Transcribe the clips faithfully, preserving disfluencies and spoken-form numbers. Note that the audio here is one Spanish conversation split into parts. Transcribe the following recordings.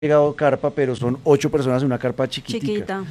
llegado carpa, pero son ocho personas en una carpa chiquitica. Chiquita.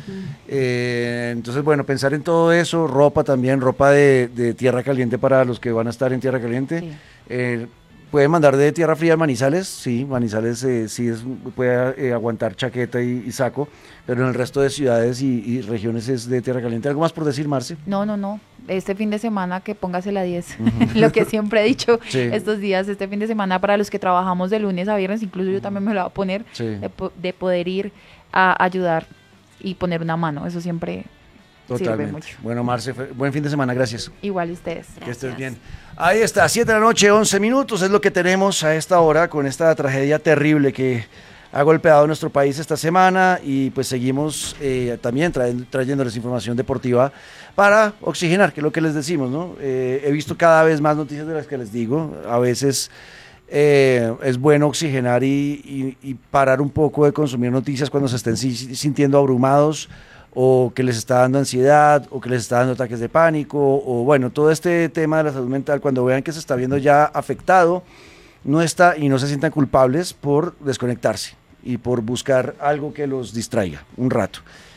Eh, entonces, bueno, pensar en todo eso, ropa también, ropa de, de tierra caliente para los que van a estar en tierra caliente. Sí. Eh, puede mandar de tierra fría a Manizales, sí, Manizales eh, sí es, puede eh, aguantar chaqueta y, y saco, pero en el resto de ciudades y, y regiones es de tierra caliente. ¿Algo más por decir, Marce? No, no, no. Este fin de semana que póngase la diez. Lo que siempre he dicho Sí. estos días, este fin de semana para los que trabajamos de lunes a viernes, incluso yo también me lo voy a poner, Sí. de, po- de poder ir a ayudar y poner una mano. Eso siempre sirve Totalmente. mucho. Bueno, Marce, fue- buen fin de semana, gracias. Igual ustedes. Que estés bien. Ahí está, siete de la noche, once minutos, es lo que tenemos a esta hora con esta tragedia terrible que ha golpeado nuestro país esta semana y pues seguimos eh, también traen- trayéndoles información deportiva para oxigenar, que es lo que les decimos, ¿no? Eh, he visto cada vez más noticias de las que les digo, a veces eh, es bueno oxigenar y, y- y parar un poco de consumir noticias cuando se estén si- sintiendo abrumados o que les está dando ansiedad, o que les está dando ataques de pánico, o bueno, todo este tema de la salud mental, cuando vean que se está viendo ya afectado, no está y no se sientan culpables por desconectarse y por buscar algo que los distraiga un rato.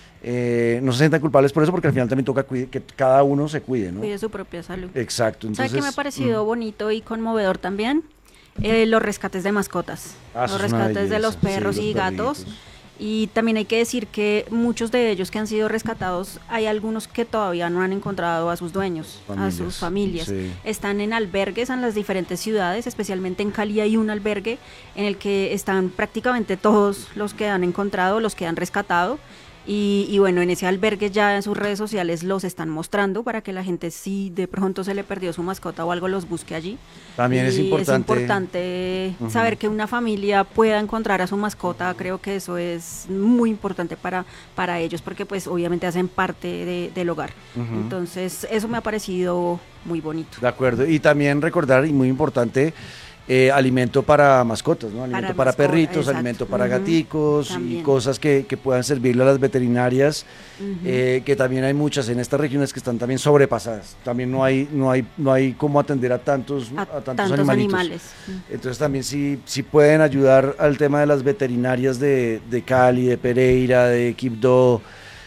Eh, no se sientan culpables por eso, porque al final también toca cuide- que cada uno se cuide, ¿no? Cuide su propia salud. Exacto. Entonces, ¿Sabe qué me ha parecido mm, bonito y conmovedor también? Eh, los rescates de mascotas. Ah, eso los es una rescates de belleza. los perros Sí, y los gatos. perritos. Y también hay que decir que muchos de ellos que han sido rescatados, hay algunos que todavía no han encontrado a sus dueños, a Familias, sus familias. sí. Están en albergues en las diferentes ciudades, especialmente en Cali hay un albergue en el que están prácticamente todos los que han encontrado, los que han rescatado. Y, y bueno, en ese albergue ya en sus redes sociales los están mostrando para que la gente, si de pronto se le perdió su mascota o algo, los busque allí. También es Y importante- importante Ujú. saber que una familia pueda encontrar a su mascota. Creo que eso es muy importante para, para ellos, porque pues obviamente hacen parte de- del hogar. Ujú. Entonces eso me ha parecido muy bonito. De acuerdo. Y también recordar, y muy importante, eh, alimento para mascotas, ¿no? Alimento para, Para mascota, perritos, exacto. alimento para Ujú. gaticos y También. cosas que, que puedan servirle a las veterinarias, Ujú. eh, que también hay muchas en estas regiones que están también sobrepasadas. También no hay, no hay, no hay cómo atender a tantos, A a tantos, tantos animalitos. animales. Entonces también sí, sí pueden ayudar al tema de las veterinarias de, de Cali, de Pereira, de Quibdó,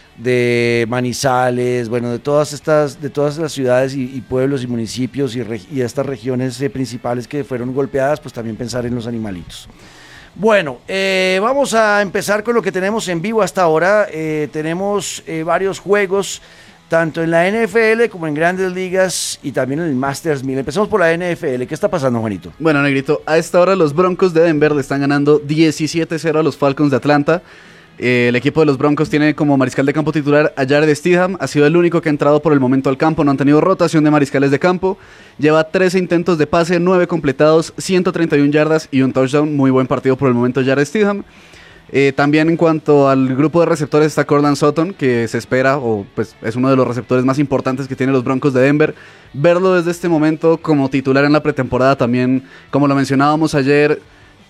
de Manizales, bueno, de todas estas, de todas las ciudades y, y pueblos y municipios y, reg- y estas regiones eh, principales que fueron golpeadas, pues también pensar en los animalitos. Bueno, eh, vamos a empezar con lo que tenemos en vivo hasta ahora. Eh, tenemos eh, varios juegos, tanto en la N F L como en Grandes Ligas y también en el Masters mil. Empezamos por la N F L. ¿Qué está pasando, Juanito? Bueno, Negrito, a esta hora los Broncos de Denver le están ganando diecisiete cero a los Falcons de Atlanta. Eh, el equipo de los Broncos tiene como mariscal de campo titular a Jared Stidham. Ha sido el único que ha entrado por el momento al campo. No han tenido rotación de mariscales de campo. Lleva trece intentos de pase, nueve completados, ciento treinta y una yardas y un touchdown. Muy buen partido por el momento Jared Stidham. Eh, también en cuanto al grupo de receptores está Courtland Sutton, que se espera, o pues es uno de los receptores más importantes que tienen los Broncos de Denver. Verlo desde este momento como titular en la pretemporada también, como lo mencionábamos ayer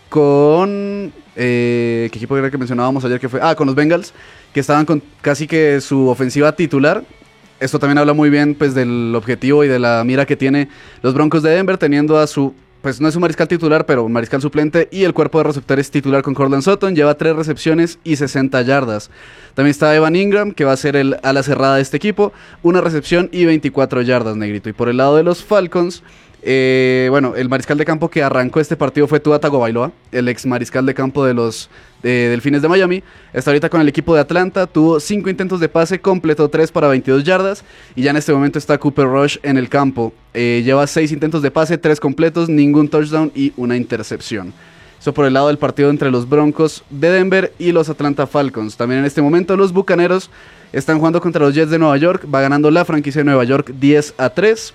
con... Eh, ¿Qué equipo era que mencionábamos ayer que fue? Ah, con los Bengals, que estaban con casi que su ofensiva titular. Esto también habla muy bien pues del objetivo y de la mira que tiene los Broncos de Denver, teniendo a su... Pues no es un mariscal titular, pero un mariscal suplente y el cuerpo de receptores titular con Courtland Sutton. Lleva tres recepciones y sesenta yardas. También está Evan Ingram, que va a ser el ala cerrada de este equipo. Una recepción y veinticuatro yardas, Negrito. Y por el lado de los Falcons, eh, bueno, el mariscal de campo que arrancó este partido fue Tua Tagovailoa, el ex mariscal de campo de los eh, Delfines de Miami. Está ahorita con el equipo de Atlanta. Tuvo cinco intentos de pase, completó tres para veintidós yardas. Y ya en este momento está Cooper Rush en el campo. Eh, lleva seis intentos de pase, tres completos, ningún touchdown y una intercepción. Eso por el lado del partido entre los Broncos de Denver y los Atlanta Falcons. También en este momento los Bucaneros están jugando contra los Jets de Nueva York. Va ganando la franquicia de Nueva York diez a tres.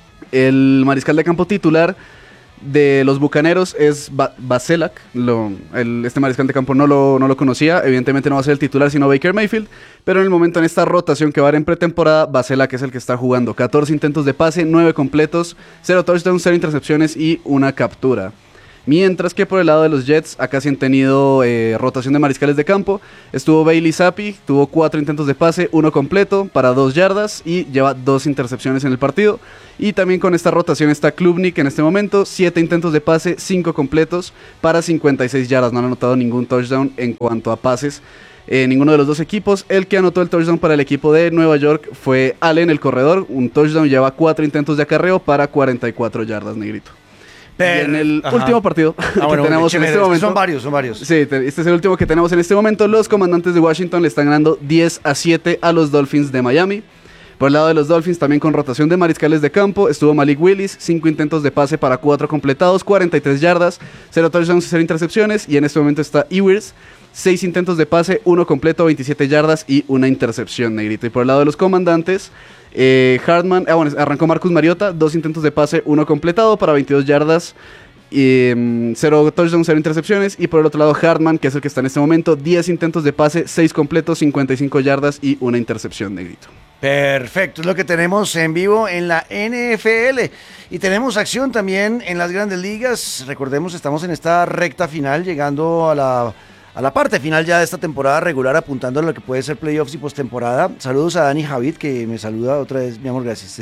El mariscal de campo titular de los Bucaneros es ba Baselak. Lo, el, este mariscal de campo no lo, no lo conocía. Evidentemente no va a ser el titular sino Baker Mayfield. Pero en el momento en esta rotación que va a haber en pretemporada, Baselak es el que está jugando. catorce intentos de pase, nueve completos, cero touchdowns, cero intercepciones y una captura. Mientras que por el lado de los Jets, acá sí han tenido eh, rotación de mariscales de campo. Estuvo Bailey Zappi, tuvo cuatro intentos de pase, uno completo para dos yardas y lleva dos intercepciones en el partido. Y también con esta rotación está Klubnik en este momento, siete intentos de pase, cinco completos para cincuenta y seis yardas. No han anotado ningún touchdown en cuanto a pases. Eh, ninguno de los dos equipos. El que anotó el touchdown para el equipo de Nueva York fue Allen, el corredor. Un touchdown, lleva cuatro intentos de acarreo para cuarenta y cuatro yardas, negrito. Pero, y en el ajá. último partido Ah, que bueno, tenemos en chévere, este momento. son varios, son varios. Sí, te- este es el último que tenemos en este momento. Los comandantes de Washington le están ganando diez a siete a los Dolphins de Miami. Por el lado de los Dolphins, también con rotación de mariscales de campo, estuvo Malik Willis, cinco intentos de pase para cuatro completados, cuarenta y tres yardas, cero touchdowns y cero intercepciones. Y en este momento está Ewers, seis intentos de pase, uno completo, veintisiete yardas y una intercepción, negrito. Y por el lado de los comandantes, eh, Hartman, ah, bueno, arrancó Marcus Mariota, dos intentos de pase, uno completado para veintidós yardas. Y, um, cero touchdowns, cero intercepciones. Y por el otro lado Hartman, que es el que está en este momento, diez intentos de pase, seis completos, cincuenta y cinco yardas y una intercepción, negrito. Perfecto, es lo que tenemos en vivo en la N F L. Y tenemos acción también en las grandes ligas. Recordemos, estamos en esta recta final, llegando a la, a la parte final ya de esta temporada regular, apuntando a lo que puede ser playoffs y postemporada. Saludos a Dani Javid, que me saluda otra vez, mi amor, gracias.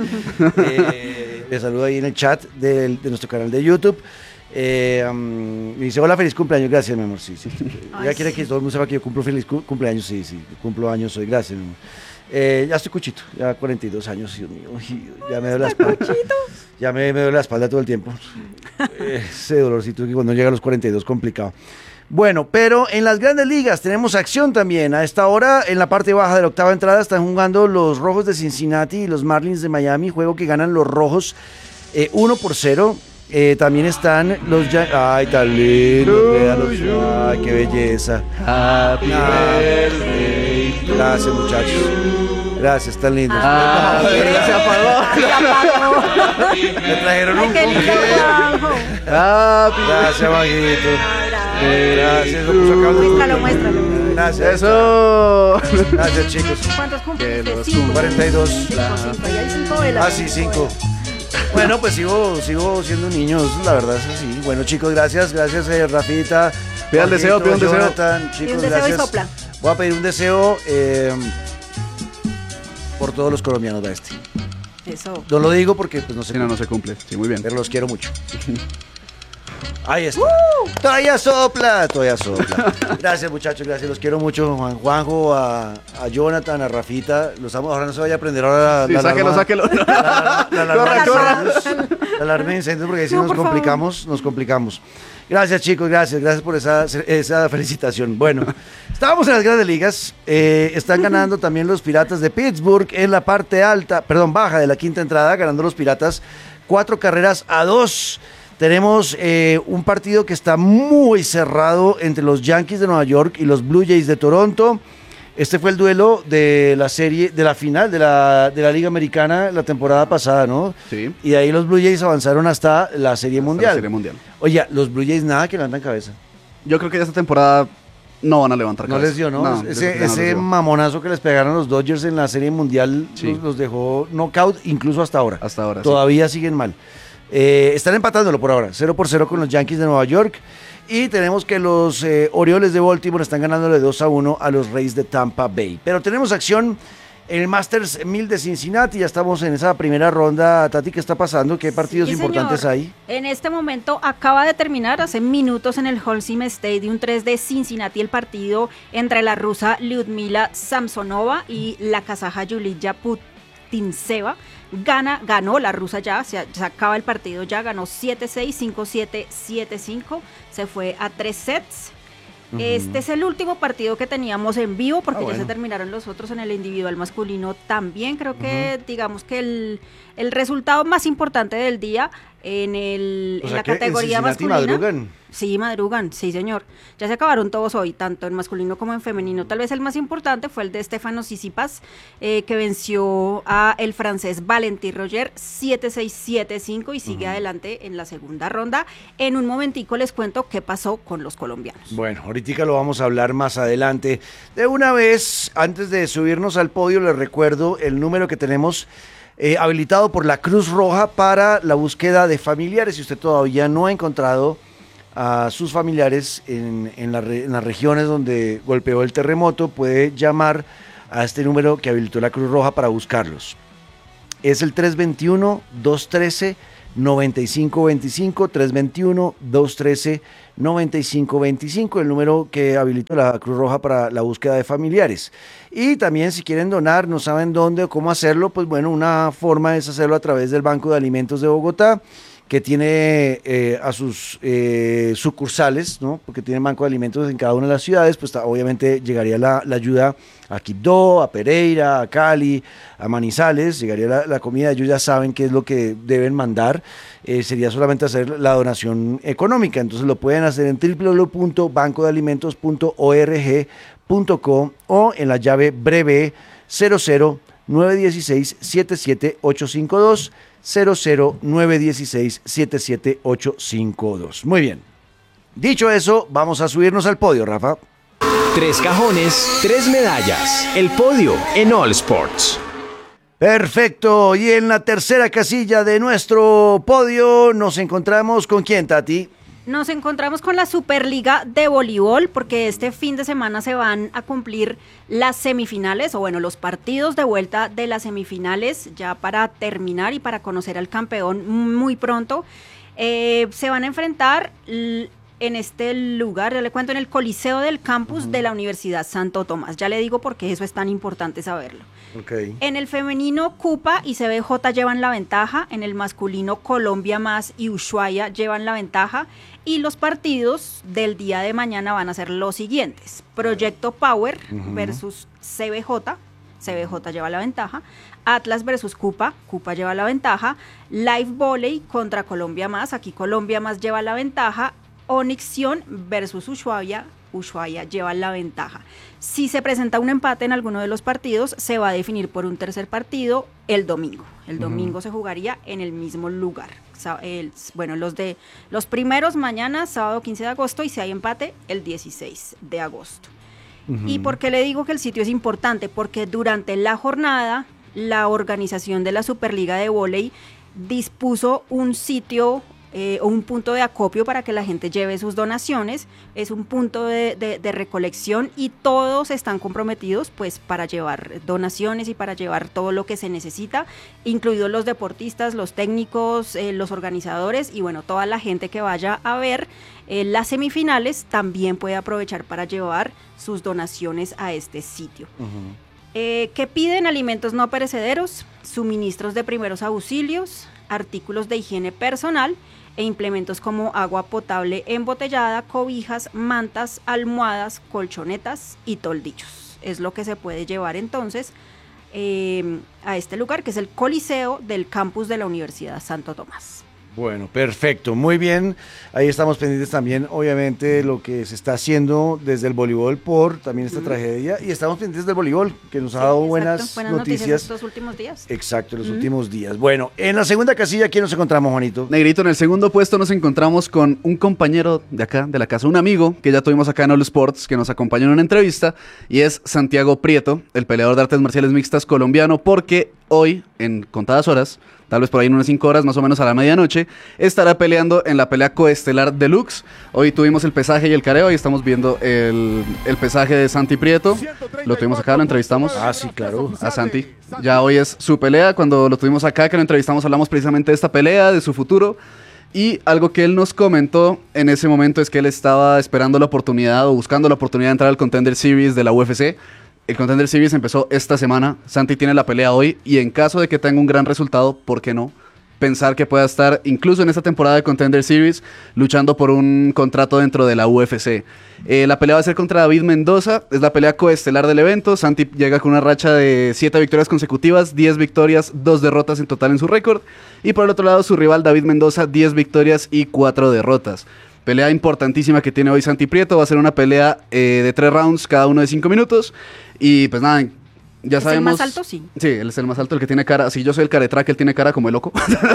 eh, me saluda ahí en el chat del- de nuestro canal de YouTube. Eh, um, me dice, hola, feliz cumpleaños, gracias, mi amor. Sí, sí. Ay, Ya quiere sí. que todo el mundo sepa que yo cumplo feliz cu- cumpleaños, sí, sí, cumplo años hoy, gracias, mi amor. Eh, ya estoy cuchito, ya cuarenta y dos años, Dios mío, uy, ya me duele la espalda. Ya me, me duele la espalda todo el tiempo. Ese dolorcito que cuando llega a los cuarenta y dos complicado. Bueno, pero en las grandes ligas tenemos acción también. A esta hora, en la parte baja de la octava entrada, están jugando los Rojos de Cincinnati y los Marlins de Miami, juego que ganan los Rojos eh, uno por cero. Eh, también están los... Yan- Ay, tan lindo. Véalos. Ay, qué belleza. Happy Ah, birthday. Gracias, muchachos. Gracias, tan lindos. Ah, se apagó. Se apagó. Me trajeron Ay, un qué lindo, congel. Juanjo. Happy Gracias, Maguito. Ay, Gracias, lo puso acá. Muéstralo, muéstralo. Gracias. Eso. Gracias, chicos. ¿Cuántos Que cumpliste? los Cinco. cuarenta y dos. Cinco, cinco. Y hay cinco velas. Ah, sí, cinco. Bueno, pues sigo, sigo siendo un niño, eso la verdad es así. Bueno, chicos, gracias, gracias, eh, Rafita. Pida el deseo, pida un deseo. Jonathan, chicos, Y un deseo y gracias. sopla. Voy a pedir un deseo eh, por todos los colombianos de este. Eso. No lo digo porque pues no sé, Si no, no se cumple. Sí, muy bien. pero los quiero mucho. Ahí está. Todavía sopla, todavía sopla. Gracias, muchachos, gracias, los quiero mucho. Juan Juanjo, a, a Jonathan, a Rafita. Los amo, ahora no se vaya a aprender ahora Sí, la sáquelo, alarma. sáquelo. La, la, la alarma de Corre, corre. incendios. La alarma de incendios, porque ahí sí No, nos por favor. complicamos, nos complicamos. Gracias, chicos, gracias, gracias por esa, esa felicitación. Bueno, estábamos en las grandes ligas. eh, están ganando también los Piratas de Pittsburgh en la parte alta, perdón, baja de la quinta entrada, ganando los Piratas cuatro carreras a dos. Tenemos eh, un partido que está muy cerrado entre los Yankees de Nueva York y los Blue Jays de Toronto. Este fue el duelo de la serie, de la final de la, de la Liga Americana la temporada pasada, ¿no? Sí. Y de ahí los Blue Jays avanzaron hasta la Serie Mundial. La Serie Mundial. Oye, los Blue Jays nada que levantan cabeza. Yo creo que ya esta temporada no van a levantar No cabeza. les dio, ¿no? yo creo ese que ya no ese les dio. mamonazo que les pegaron los Dodgers en la Serie Mundial Sí. los, los dejó knockout incluso hasta ahora. Hasta ahora, sí. Todavía siguen mal. Eh, están empatándolo por ahora, cero por cero con los Yankees de Nueva York. Y tenemos que los eh, Orioles de Baltimore están ganándole dos a uno a los Rays de Tampa Bay. Pero tenemos acción en el Masters mil de Cincinnati. Ya estamos en esa primera ronda. Tati, ¿qué está pasando? ¿Qué partidos Sí, importantes señor. hay? En este momento acaba de terminar hace minutos en el Holcim Stadium tres de Cincinnati el partido entre la rusa Lyudmila Samsonova y la kazaja Yulia Putintseva. Gana, ganó la rusa ya, se, se acaba el partido ya, ganó siete seis, cinco siete, siete cinco, se fue a tres sets. Este es el último partido que teníamos en vivo porque Ah, ya bueno. se terminaron los otros en el individual masculino también. Creo que digamos que el, el resultado más importante del día en, el, O en sea la que en categoría Cincinnati masculina. madrugan. Sí, madrugan, sí señor. Ya se acabaron todos hoy, tanto en masculino como en femenino. Tal vez el más importante fue el de Stefano Tsitsipas, eh, que venció a el francés Valentin Roger siete seis, siete cinco y sigue adelante en la segunda ronda. En un momentico les cuento qué pasó con los colombianos. Bueno, ahorita lo vamos a hablar más adelante. De una vez, antes de subirnos al podio, les recuerdo el número que tenemos eh, habilitado por la Cruz Roja para la búsqueda de familiares. Si usted todavía no ha encontrado a sus familiares en, en, la re, en las regiones donde golpeó el terremoto, puede llamar a este número que habilitó la Cruz Roja para buscarlos. Es el tres dos uno, dos uno tres, nueve cinco dos cinco, tres dos uno, dos uno tres, nueve cinco dos cinco, el número que habilitó la Cruz Roja para la búsqueda de familiares. Y también si quieren donar, no saben dónde o cómo hacerlo, pues bueno, una forma es hacerlo a través del Banco de Alimentos de Bogotá, que tiene eh, a sus eh, sucursales, ¿no? Porque tiene Banco de Alimentos en cada una de las ciudades, pues obviamente llegaría la, la ayuda a Quibdó, a Pereira, a Cali, a Manizales, llegaría la, la comida, ellos ya saben qué es lo que deben mandar, eh, sería solamente hacer la donación económica, entonces lo pueden hacer en w w w punto banco de alimentos punto org punto co o en la llave breve cero cero nueve uno seis siete siete ocho cinco dos, cero cero nueve uno seis siete siete ocho cinco dos. Muy bien. Dicho eso, vamos a subirnos al podio, Rafa. Tres cajones, tres medallas. El podio en All Sports. Perfecto. Y en la tercera casilla de nuestro podio nos encontramos con quién, Tati. Nos encontramos con la Superliga de Voleibol porque este fin de semana se van a cumplir las semifinales, o bueno, los partidos de vuelta de las semifinales, ya para terminar y para conocer al campeón muy pronto. Eh, se van a enfrentar en este lugar, yo le cuento, en el Coliseo del Campus uh-huh. de la Universidad Santo Tomás. Ya le digo por qué eso es tan importante saberlo. Okay. En el femenino, Cupa y C B J llevan la ventaja. En el masculino, Colombia Más y Ushuaia llevan la ventaja. Y los partidos del día de mañana van a ser los siguientes: Proyecto Power uh-huh. versus C B J. C B J lleva la ventaja. Atlas versus Cupa, Cupa lleva la ventaja. Live Volley contra Colombia Más, aquí Colombia Más lleva la ventaja. Onyxion versus Ushuaia, Ushuaia lleva la ventaja. Si se presenta un empate en alguno de los partidos, se va a definir por un tercer partido el domingo. El domingo uh-huh. se jugaría en el mismo lugar. El, bueno, los de los primeros mañana, sábado quince de agosto, y si hay empate, el dieciséis de agosto. Uh-huh. ¿Y por qué le digo que el sitio es importante? Porque durante la jornada, la organización de la Superliga de Vóley dispuso un sitio Eh, o un punto de acopio para que la gente lleve sus donaciones. Es un punto de, de, de recolección y todos están comprometidos pues para llevar donaciones y para llevar todo lo que se necesita, incluidos los deportistas, los técnicos, eh, los organizadores y bueno, toda la gente que vaya a ver eh, las semifinales también puede aprovechar para llevar sus donaciones a este sitio. Uh-huh. Eh, ¿Qué piden? Alimentos no perecederos, suministros de primeros auxilios, artículos de higiene personal e implementos como agua potable embotellada, cobijas, mantas, almohadas, colchonetas y toldillos. Es lo que se puede llevar entonces eh, a este lugar, que es el Coliseo del campus de la Universidad Santo Tomás. Bueno, perfecto, muy bien. Ahí estamos pendientes también, obviamente, de lo que se está haciendo desde el voleibol por también esta mm. tragedia. Y estamos pendientes del voleibol, que nos sí, ha dado buenas, buenas noticias. noticias estos últimos días. Exacto, en los mm. últimos días. Bueno, en la segunda casilla, ¿quién nos encontramos, Juanito? Negrito, en el segundo puesto nos encontramos con un compañero de acá, de la casa, un amigo que ya tuvimos acá en All Sports, que nos acompañó en una entrevista, y es Santiago Prieto, el peleador de artes marciales mixtas colombiano, porque hoy, en contadas horas, tal vez por ahí en unas cinco horas, más o menos a la medianoche, estará peleando en la pelea coestelar deluxe. Hoy tuvimos el pesaje y el careo, y estamos viendo el, el pesaje de Santi Prieto. Lo tuvimos acá, lo entrevistamos. Ah, sí, claro. A Santi. Ya hoy es su pelea. Cuando lo tuvimos acá, que lo entrevistamos, hablamos precisamente de esta pelea, de su futuro. Y algo que él nos comentó en ese momento es que él estaba esperando la oportunidad o buscando la oportunidad de entrar al Contender Series de la U F C. El Contender Series empezó esta semana, Santi tiene la pelea hoy y en caso de que tenga un gran resultado, ¿por qué no? Pensar que pueda estar incluso en esta temporada de Contender Series luchando por un contrato dentro de la U F C. Eh, la pelea va a ser contra David Mendoza, es la pelea coestelar del evento. Santi llega con una racha de siete victorias consecutivas, diez victorias, dos derrotas en total en su récord. Y por el otro lado su rival David Mendoza, diez victorias y cuatro derrotas. Pelea importantísima que tiene hoy Santi Prieto, va a ser una pelea eh, de tres rounds, cada uno de cinco minutos. Y pues nada, ya ¿Es sabemos... el más alto? Sí. Sí, él es el más alto, el que tiene cara... Si yo soy el caretraque, él tiene cara como el loco.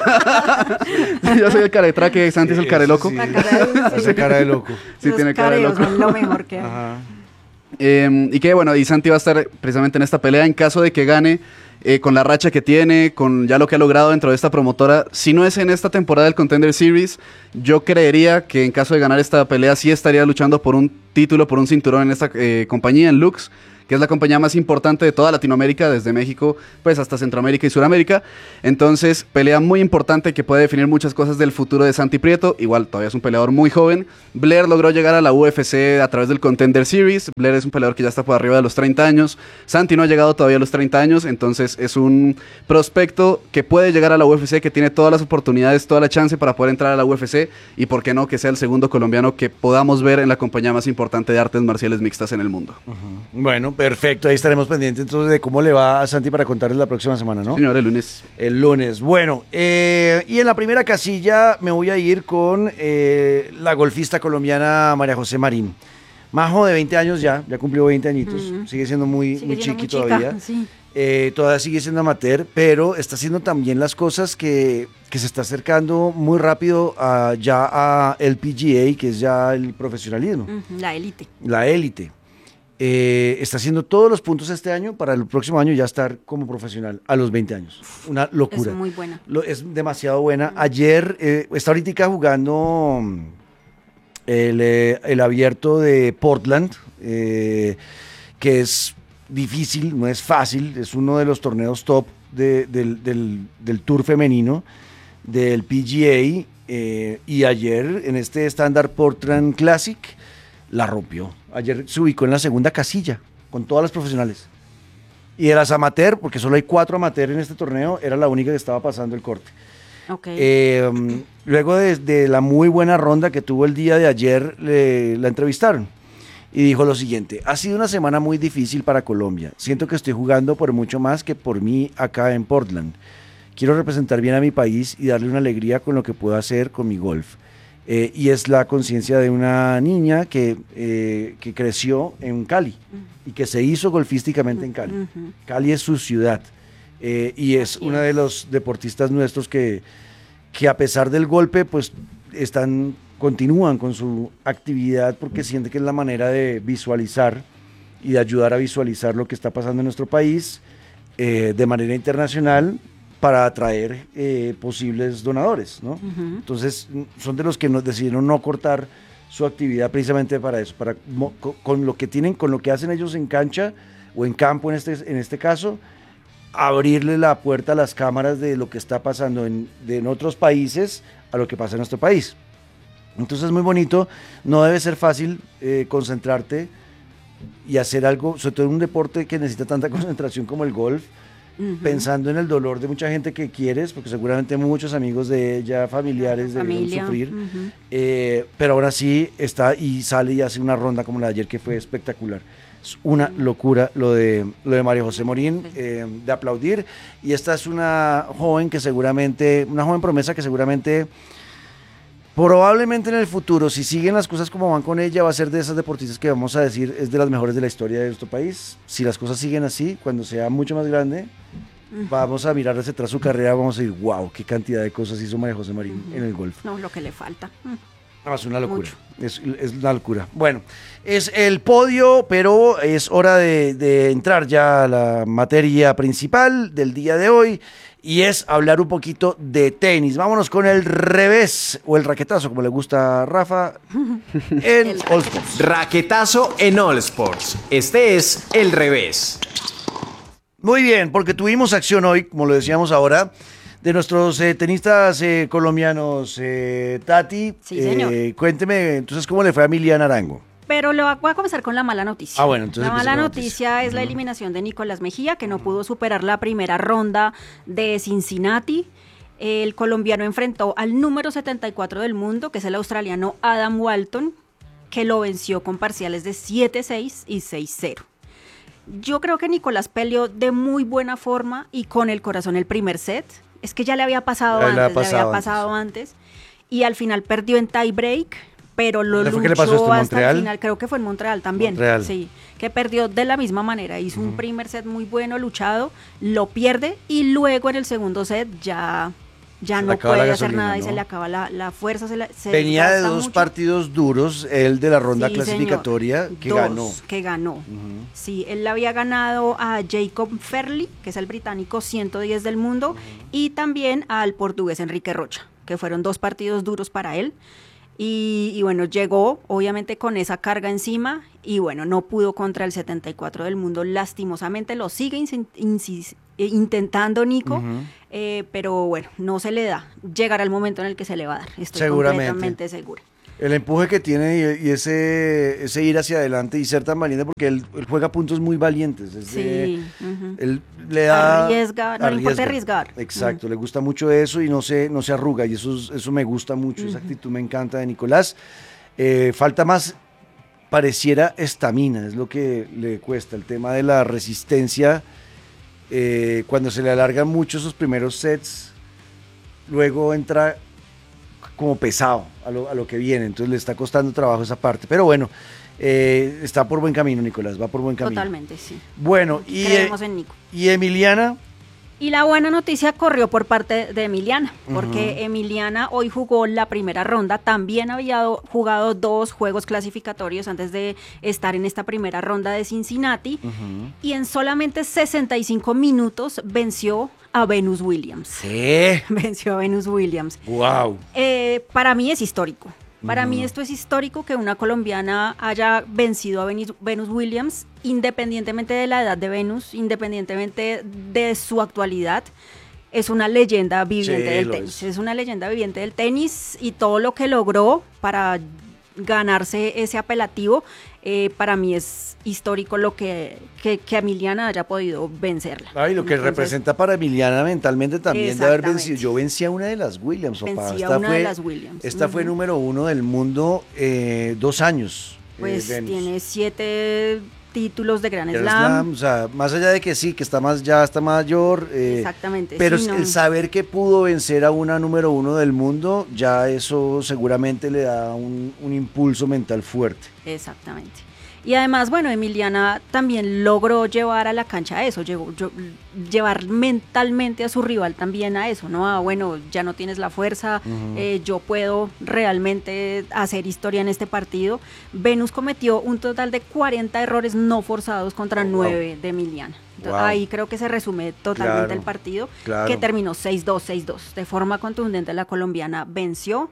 Si yo soy el caretraque, Santi sí, es el care loco. Sí, sí. La cara de, sí. Hace cara de loco. Sí, Los tiene cara de loco. Son lo mejor que hay. Ajá. Eh, y que bueno, y Santi va a estar precisamente en esta pelea en caso de que gane, eh, con la racha que tiene, con ya lo que ha logrado dentro de esta promotora. Si no es en esta temporada del Contender Series, yo creería que en caso de ganar esta pelea sí estaría luchando por un título, por un cinturón en esta eh, compañía, en Lux, que es la compañía más importante de toda Latinoamérica, desde México pues hasta Centroamérica y Suramérica. Entonces, pelea muy importante que puede definir muchas cosas del futuro de Santi Prieto. Igual, todavía es un peleador muy joven. Blair logró llegar a la U F C a través del Contender Series. Blair es un peleador que ya está por arriba de los treinta años. Santi no ha llegado todavía a los treinta años, entonces es un prospecto que puede llegar a la U F C, que tiene todas las oportunidades, toda la chance para poder entrar a la U F C, y por qué no que sea el segundo colombiano que podamos ver en la compañía más importante de artes marciales mixtas en el mundo. Uh-huh. Bueno, perfecto, ahí estaremos pendientes entonces de cómo le va a Santi para contarles la próxima semana, ¿no? Señor, el lunes. El lunes. Bueno, eh, y en la primera casilla me voy a ir con eh, la golfista colombiana María José Marín. Majo de veinte años ya, ya cumplió veinte añitos, uh-huh. sigue siendo muy, sigue muy siendo chiqui muy chica, todavía. sí. Eh, todavía sigue siendo amateur, pero está haciendo también las cosas que, que se está acercando muy rápido a, ya a el P G A, que es ya el profesionalismo. Uh-huh, la élite. La élite. Eh, está haciendo todos los puntos este año para el próximo año ya estar como profesional a los veinte años. Una locura. Es muy buena. Lo, es demasiado buena. Uh-huh. Ayer eh, está ahorita jugando el, eh, el abierto de Portland, eh, que es difícil, no es fácil, es uno de los torneos top de, del, del, del Tour femenino, del P G A, eh, y ayer en este Standard Portland Classic la rompió. Ayer se ubicó en la segunda casilla, con todas las profesionales. Y de las amateur, porque solo hay cuatro amateur en este torneo, era la única que estaba pasando el corte. Okay. Eh, luego de, de la muy buena ronda que tuvo el día de ayer, le, la entrevistaron. Y dijo lo siguiente: ha sido una semana muy difícil para Colombia. Siento que estoy jugando por mucho más que por mí acá en Portland. Quiero representar bien a mi país y darle una alegría con lo que puedo hacer con mi golf. Eh, y es la conciencia de una niña que, eh, que creció en Cali uh-huh. y que se hizo golfísticamente uh-huh. en Cali. Uh-huh. Cali es su ciudad. Eh, y es Así una es. de los deportistas nuestros que, que a pesar del golpe, pues están... continúan con su actividad porque sienten que es la manera de visualizar y de ayudar a visualizar lo que está pasando en nuestro país eh, de manera internacional para atraer eh, posibles donadores, ¿no? Uh-huh. Entonces, son de los que nos decidieron no cortar su actividad precisamente para eso, para con, con lo que tienen, con lo que hacen ellos en cancha o en campo en este, en este caso, abrirle la puerta a las cámaras de lo que está pasando en, de, en otros países a lo que pasa en nuestro país. Entonces es muy bonito, no debe ser fácil eh, concentrarte y hacer algo, sobre todo en un deporte que necesita tanta concentración como el golf, uh-huh. pensando en el dolor de mucha gente que quieres, porque seguramente muchos amigos de ella, familiares, debieron sufrir, uh-huh. eh, pero ahora sí está y sale y hace una ronda como la de ayer que fue espectacular. Es una uh-huh. locura lo de, lo de María José Morín, eh, de aplaudir, y esta es una joven que seguramente, una joven promesa que seguramente... probablemente en el futuro, si siguen las cosas como van con ella, va a ser de esas deportistas que vamos a decir es de las mejores de la historia de nuestro país. Si las cosas siguen así, cuando sea mucho más grande, uh-huh. vamos a mirar hacia atrás su carrera, vamos a decir, wow, qué cantidad de cosas hizo María José Marín uh-huh. en el golf. No, lo que le falta. Uh-huh. No, es una locura, es, es una locura. Bueno, es el podio, pero es hora de, de entrar ya a la materia principal del día de hoy. Y es hablar un poquito de tenis. Vámonos con el revés, o el raquetazo, como le gusta a Rafa, en All Sports. Raquetazo en All Sports. Este es el revés. Muy bien, porque tuvimos acción hoy, como lo decíamos ahora, de nuestros eh, tenistas eh, colombianos. Eh, Tati, sí, señor. Eh, cuénteme, entonces, ¿cómo le fue a Milian Arango? Pero lo voy a comenzar con la mala noticia. Ah, bueno, entonces la mala la noticia, noticia es la eliminación de Nicolás Mejía, que no pudo superar la primera ronda de Cincinnati. El colombiano enfrentó al número setenta y cuatro del mundo, que es el australiano Adam Walton, que lo venció con parciales de siete seis y seis cero. Yo creo que Nicolás peleó de muy buena forma y con el corazón el primer set. Es que ya le había pasado ya antes, le, le pasado había pasado antes. antes. Y al final perdió en tie break. Pero lo luchó ¿Qué le pasó esto, hasta Montreal? el final, creo que fue en Montreal también, Montreal. sí, que perdió de la misma manera, hizo uh-huh. un primer set muy bueno, luchado, lo pierde y luego en el segundo set ya ya Se le no acaba la puede hacer gasolina, nada y ¿no? se le acaba la, la fuerza. Se le, se Venía de desgasta dos mucho. partidos duros, el de la ronda Sí, clasificatoria señor. que Dos, ganó. que ganó. Ujú. Sí, él le había ganado a Jacob Fairley, que es el británico ciento diez del mundo, uh-huh. y también al portugués Enrique Rocha, que fueron dos partidos duros para él. Y, y bueno, llegó obviamente con esa carga encima y bueno, no pudo contra el setenta y cuatro del mundo, lastimosamente lo sigue insin- insis- eh, intentando Nico, uh-huh. eh, pero bueno, no se le da, llegará el momento en el que se le va a dar, estoy completamente segura. El empuje que tiene y, y ese, ese ir hacia adelante y ser tan valiente, porque él, él juega puntos muy valientes. Es sí. De, uh-huh. Él le da... Arriesga, no le importa arriesgar. Exacto, uh-huh. le gusta mucho eso y no se, no se arruga y eso, eso me gusta mucho, uh-huh. esa actitud me encanta de Nicolás. Eh, falta más, pareciera estamina, es lo que le cuesta, el tema de la resistencia, eh, cuando se le alargan mucho esos primeros sets, luego entra como pesado a lo, a lo que viene, entonces le está costando trabajo esa parte, pero bueno, eh, está por buen camino Nicolás, va por buen camino. Totalmente, sí. Bueno, y, creemos en Nico. ¿Y Emiliana? Y la buena noticia corrió por parte de Emiliana, porque uh-huh. Emiliana hoy jugó la primera ronda, también había jugado dos juegos clasificatorios antes de estar en esta primera ronda de Cincinnati, uh-huh. y en solamente sesenta y cinco minutos venció a Venus Williams. ¿Sí? Venció a Venus Williams. ¡Wow! Eh, para mí es histórico. Para uh-huh. mí esto es histórico que una colombiana haya vencido a Venus, Venus Williams, independientemente de la edad de Venus, independientemente de su actualidad. Es una leyenda viviente sí, del tenis. Es. es una leyenda viviente del tenis y todo lo que logró para ganarse ese apelativo, eh, para mí es histórico lo que, que, que Emiliana haya podido vencerla. Ay, lo que Entonces, representa para Emiliana mentalmente también de haber vencido. Yo vencí a una de las Williams, papá. Vencí esta a una fue, de las Williams. Esta uh-huh. fue número uno del mundo eh, dos años. Pues eh, tiene siete títulos de Grand Slam. Slam. O sea, más allá de que sí, que está más, ya está mayor. Eh, Exactamente. Pero sí, no. el saber que pudo vencer a una número uno del mundo, ya eso seguramente le da un, un impulso mental fuerte. Exactamente. Y además, bueno, Emiliana también logró llevar a la cancha eso, llevó, yo, llevar mentalmente a su rival también a eso, ¿no? A, bueno, ya no tienes la fuerza, uh-huh. eh, yo puedo realmente hacer historia en este partido. Venus cometió un total de cuarenta errores no forzados contra nueve wow. de Emiliana. Entonces, wow. Ahí creo que se resume totalmente claro, el partido, claro. que terminó seis dos, seis dos. De forma contundente la colombiana venció.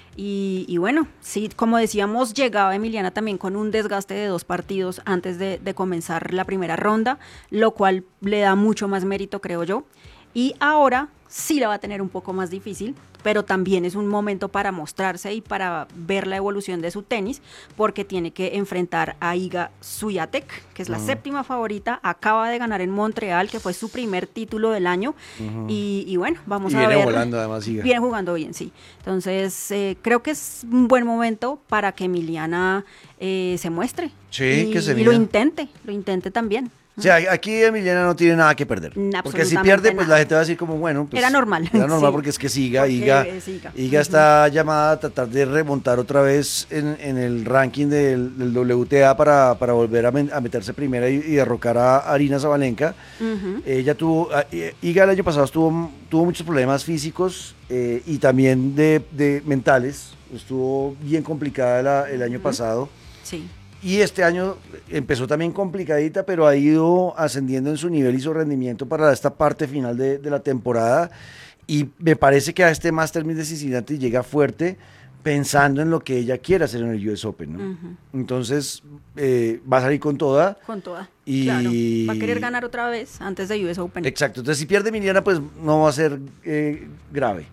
Y, y bueno, sí, como decíamos, llegaba Emiliana también con un desgaste de dos partidos antes de, de comenzar la primera ronda, lo cual le da mucho más mérito, creo yo. Y ahora sí la va a tener un poco más difícil, pero también es un momento para mostrarse y para ver la evolución de su tenis, porque tiene que enfrentar a Iga Swiatek, que es la uh-huh. séptima favorita, acaba de ganar en Montreal, que fue su primer título del año, uh-huh. y, y bueno, vamos y a ver. Viene volando además Iga. Viene jugando bien, sí. Entonces, eh, creo que es un buen momento para que Emiliana eh, se muestre. Sí, y, que se y lo intente, lo intente también. O sea, aquí Emiliana no tiene nada que perder. Porque si pierde, pues nada. La gente va a decir como, bueno, pues... Era normal. Era normal sí. porque es que siga, Iga, Iga, Iga uh-huh. está llamada a tratar de remontar otra vez en, en el ranking del, del W T A para, para volver a, men, a meterse primera y, y derrocar a Arina Sabalenka. Uh-huh. Ella tuvo, Iga el año pasado estuvo, tuvo muchos problemas físicos eh, y también de, de mentales. Estuvo bien complicada la, el año uh-huh. pasado. Sí. Y este año empezó también complicadita, pero ha ido ascendiendo en su nivel y su rendimiento para esta parte final de, de la temporada. Y me parece que a este Masters de Cincinnati llega fuerte pensando en lo que ella quiere hacer en el U S Open, ¿no? Uh-huh. Entonces eh, va a salir con toda. Con toda, y... claro. Va a querer ganar otra vez antes de U S Open. Exacto. Entonces si pierde Emiliana, pues no va a ser eh, grave.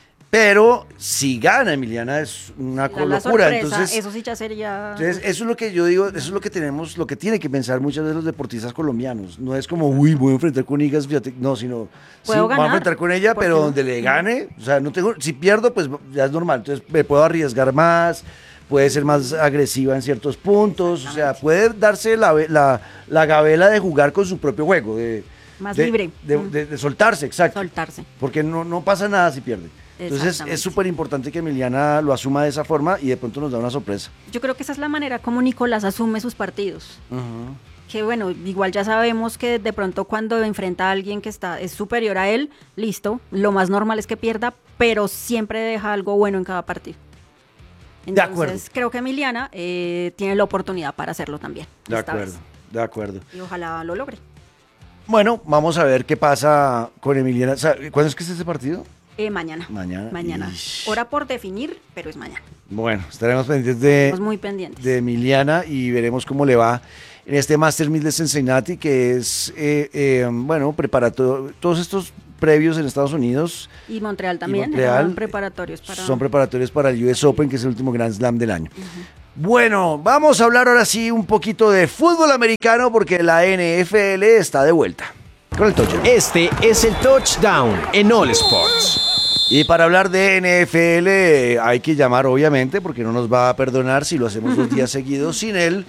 Pero si gana Emiliana es una la, la locura. Sorpresa, entonces, eso sí ya sería. Entonces, eso es lo que yo digo, eso es lo que tenemos, lo que tiene que pensar muchas veces los deportistas colombianos. No es como, uy, voy a enfrentar con Iga Swiatek, no, sino, sí, voy a enfrentar con ella, pero donde le gane, o sea, no tengo, si pierdo, pues ya es normal. Entonces me puedo arriesgar más, puede ser más agresiva en ciertos puntos, o sea, puede darse la, la, la gabela de jugar con su propio juego, de más de, libre. De, de, de, de soltarse, exacto. Soltarse. Porque no, no pasa nada si pierde. Entonces es súper importante que Emiliana lo asuma de esa forma y de pronto nos da una sorpresa. Yo creo que esa es la manera como Nicolás asume sus partidos. Uh-huh. que bueno, igual ya sabemos que de pronto cuando enfrenta a alguien que está es superior a él, listo, lo más normal es que pierda, pero siempre deja algo bueno en cada partido. Entonces, de acuerdo. Creo que Emiliana eh, tiene la oportunidad para hacerlo también. De acuerdo, vez. de acuerdo. Y ojalá lo logre. Bueno, vamos a ver qué pasa con Emiliana. ¿Cuándo es que es ese partido? Eh, mañana. Mañana. Mañana. Ish. Hora por definir, pero es mañana. Bueno, estaremos pendientes de, muy pendientes. de Emiliana y veremos cómo le va en este Master mil de Cincinnati, que es, eh, eh, bueno, prepara todo, todos estos previos en Estados Unidos. Y Montreal también, y Montreal, son preparatorios para... Son preparatorios para el U S Open, que es el último Grand Slam del año. Uh-huh. Bueno, vamos a hablar ahora sí un poquito de fútbol americano, porque la N F L está de vuelta. Con el touchdown. Este es el touchdown en All Sports. Y para hablar de N F L hay que llamar, obviamente, porque no nos va a perdonar si lo hacemos dos días seguidos sin él,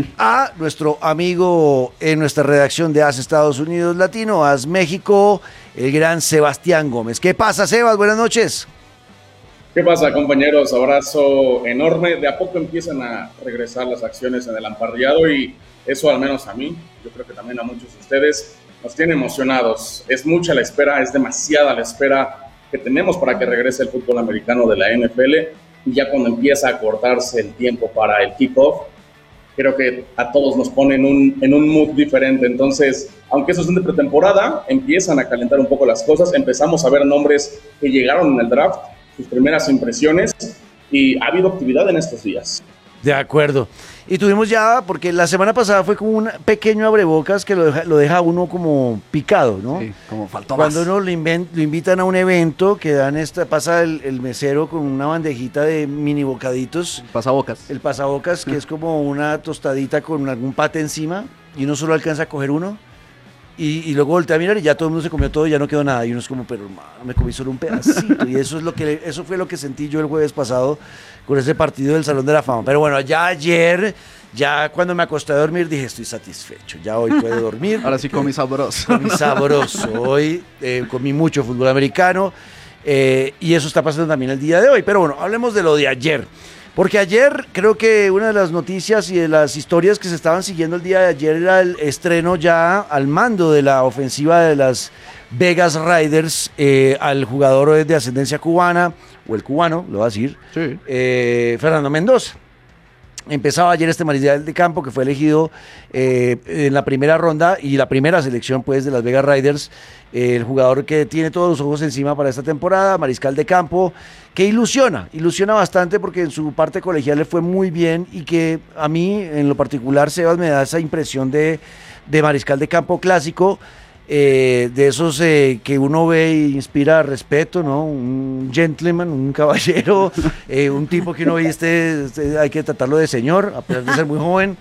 a nuestro amigo en nuestra redacción de A S Estados Unidos Latino, A S México, el gran Sebastián Gómez. ¿Qué pasa, Sebas? Buenas noches. ¿Qué pasa, compañeros? Abrazo enorme. De a poco empiezan a regresar las acciones en el emparrillado y eso, al menos a mí, yo creo que también a muchos de ustedes, nos tiene emocionados. Es mucha la espera, es demasiada la espera que tenemos para que regrese el fútbol americano de la N F L, y ya cuando empieza a cortarse el tiempo para el kickoff, creo que a todos nos pone en un, en un mood diferente. Entonces, aunque esos son de pretemporada, empiezan a calentar un poco las cosas, empezamos a ver nombres que llegaron en el draft, sus primeras impresiones, y ha habido actividad en estos días. De acuerdo. Y tuvimos ya, porque la semana pasada fue como un pequeño abrebocas que lo deja, lo deja uno como picado, ¿no? Sí, como faltó Cuando más. uno lo, invent, lo invitan a un evento, que dan esta, pasa el, el mesero con una bandejita de mini bocaditos. Pasabocas. El pasabocas, que es como una tostadita con algún pate encima, y uno solo alcanza a coger uno. Y, y luego voltea a mirar y ya todo el mundo se comió todo y ya no quedó nada. Y uno es como, pero hermano, me comí solo un pedacito. Y eso es lo que eso fue lo que sentí yo el jueves pasado con ese partido del Salón de la Fama. Pero bueno, ya ayer, ya cuando me acosté a dormir, dije, estoy satisfecho. Ya hoy puedo dormir. Ahora sí comí sabroso. Comí sabroso. Hoy eh, comí mucho fútbol americano. Eh, y eso está pasando también el día de hoy. Pero bueno, hablemos de lo de ayer. Porque ayer creo que una de las noticias y de las historias que se estaban siguiendo el día de ayer era el estreno ya al mando de la ofensiva de las Vegas Raiders eh, al jugador de ascendencia cubana, o el cubano, lo va a decir, sí. eh, Fernando Mendoza. Empezaba ayer este mariscal de campo que fue elegido eh, en la primera ronda y la primera selección pues de las Vegas Raiders, eh, el jugador que tiene todos los ojos encima para esta temporada, mariscal de campo, que ilusiona, ilusiona bastante porque en su parte colegial le fue muy bien y que a mí en lo particular, Sebas, me da esa impresión de, de mariscal de campo clásico, Eh, de esos eh, que uno ve e inspira respeto, ¿no? Un gentleman, un caballero, eh, un tipo que uno ve y este, este hay que tratarlo de señor, a pesar de ser muy joven,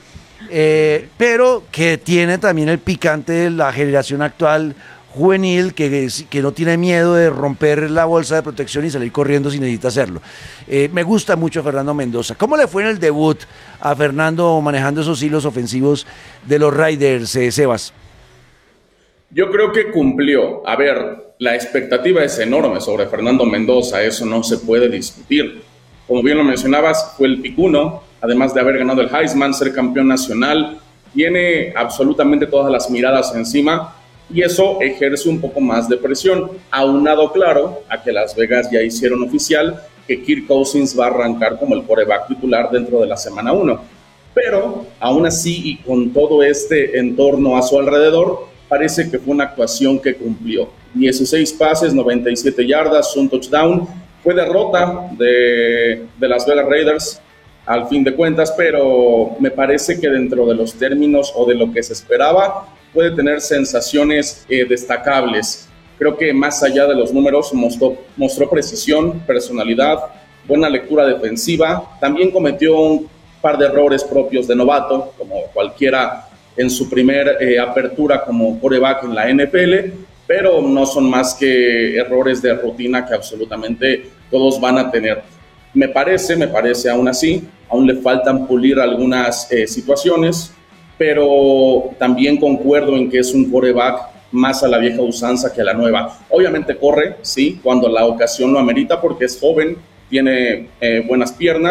eh, pero que tiene también el picante de la generación actual juvenil, que, que no tiene miedo de romper la bolsa de protección y salir corriendo si necesita hacerlo. Eh, me gusta mucho Fernando Mendoza. ¿Cómo le fue en el debut a Fernando manejando esos hilos ofensivos de los Raiders, eh, Sebas? Yo creo que cumplió. A ver, la expectativa es enorme sobre Fernando Mendoza, eso no se puede discutir. Como bien lo mencionabas, fue el picuno, además de haber ganado el Heisman, ser campeón nacional, tiene absolutamente todas las miradas encima y eso ejerce un poco más de presión, aunado, claro, a que Las Vegas ya hicieron oficial que Kirk Cousins va a arrancar como el quarterback titular dentro de la semana uno. Pero, aún así, y con todo este entorno a su alrededor, parece que fue una actuación que cumplió. dieciséis pases, noventa y siete yardas, un touchdown. Fue derrota de, de las Vegas Raiders al fin de cuentas, pero me parece que dentro de los términos o de lo que se esperaba, puede tener sensaciones eh, destacables. Creo que más allá de los números mostró, mostró precisión, personalidad, buena lectura defensiva. También cometió un par de errores propios de novato, como cualquiera en su primer eh, apertura como quarterback en la N F L, pero no son más que errores de rutina que absolutamente todos van a tener. Me parece, me parece aún así, aún le faltan pulir algunas eh, situaciones, pero también concuerdo en que es un quarterback más a la vieja usanza que a la nueva. Obviamente corre, sí, cuando la ocasión lo amerita porque es joven, tiene eh, buenas piernas,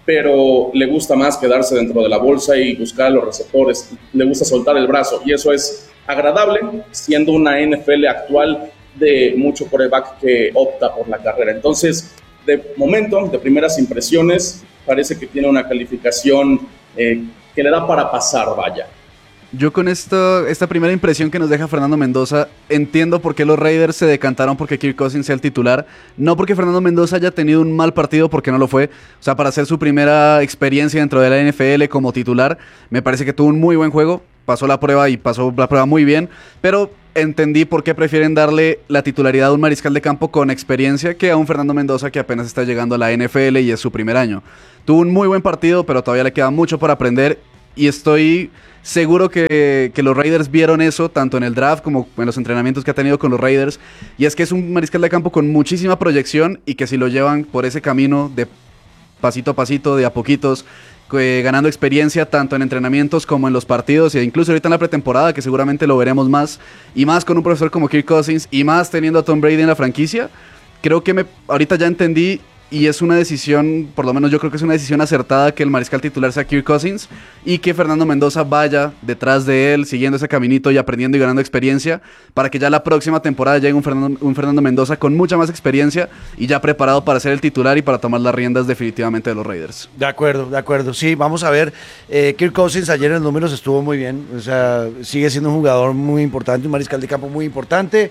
pero le gusta más quedarse dentro de la bolsa y buscar los receptores, le gusta soltar el brazo, y eso es agradable, siendo una N F L actual de mucho quarterback que opta por la carrera. Entonces, de momento, de primeras impresiones, parece que tiene una calificación eh, que le da para pasar, vaya. Yo con esto, esta primera impresión que nos deja Fernando Mendoza, entiendo por qué los Raiders se decantaron porque Kirk Cousins sea el titular. No porque Fernando Mendoza haya tenido un mal partido, porque no lo fue. O sea, para hacer su primera experiencia dentro de la N F L como titular, me parece que tuvo un muy buen juego. Pasó la prueba y pasó la prueba muy bien, pero entendí por qué prefieren darle la titularidad a un mariscal de campo con experiencia que a un Fernando Mendoza que apenas está llegando a la N F L y es su primer año. Tuvo un muy buen partido, pero todavía le queda mucho por aprender y estoy seguro que, que los Raiders vieron eso tanto en el draft como en los entrenamientos que ha tenido con los Raiders, y es que es un mariscal de campo con muchísima proyección y que si lo llevan por ese camino de pasito a pasito, de a poquitos, eh, ganando experiencia tanto en entrenamientos como en los partidos e incluso ahorita en la pretemporada, que seguramente lo veremos más, y más con un profesor como Kirk Cousins y más teniendo a Tom Brady en la franquicia, creo que me, ahorita ya entendí. Y es una decisión, por lo menos yo creo que es una decisión acertada que el mariscal titular sea Kirk Cousins y que Fernando Mendoza vaya detrás de él, siguiendo ese caminito y aprendiendo y ganando experiencia, para que ya la próxima temporada llegue un Fernando, un Fernando Mendoza con mucha más experiencia y ya preparado para ser el titular y para tomar las riendas definitivamente de los Raiders. De acuerdo, de acuerdo. Sí, vamos a ver. Eh, Kirk Cousins ayer en los números estuvo muy bien. O sea, sigue siendo un jugador muy importante, un mariscal de campo muy importante,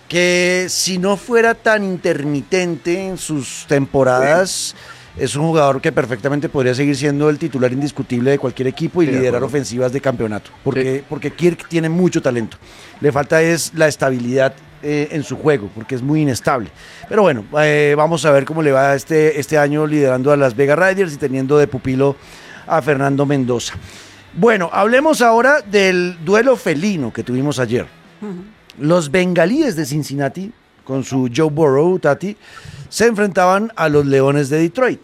que si no fuera tan intermitente en sus temporadas, sí, es un jugador que perfectamente podría seguir siendo el titular indiscutible de cualquier equipo y sí, liderar ofensivas de campeonato, porque, sí, porque Kirk tiene mucho talento. Le falta es la estabilidad eh, en su juego, porque es muy inestable. Pero bueno, eh, vamos a ver cómo le va este, este año liderando a las Vegas Raiders y teniendo de pupilo a Fernando Mendoza. Bueno, hablemos ahora del duelo felino que tuvimos ayer. Uh-huh. Los bengalíes de Cincinnati, con su Joe Burrow, Tati, se enfrentaban a los Leones de Detroit.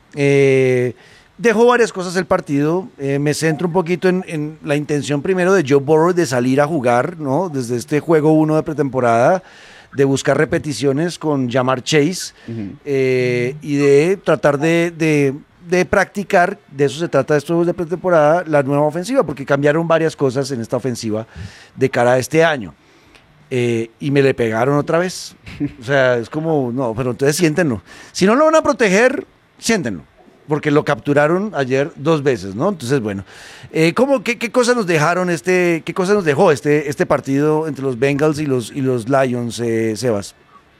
Eh, dejó varias cosas el partido. Eh, me centro un poquito en, en la intención primero de Joe Burrow de salir a jugar, ¿no? Desde este juego uno de pretemporada, de buscar repeticiones con Ja'Marr Chase, uh-huh, eh, y de tratar de, de, de practicar, de eso se trata de estos juegos de pretemporada, la nueva ofensiva, porque cambiaron varias cosas en esta ofensiva de cara a este año. Eh, y me le pegaron otra vez. O sea, es como, no, pero entonces siéntenlo. Si no lo van a proteger, siéntenlo. Porque lo capturaron ayer dos veces, ¿no? Entonces, bueno. Eh, ¿cómo, qué, qué cosas nos dejaron este, qué cosas nos dejó este, este partido entre los Bengals y los, y los Lions, eh, Sebas?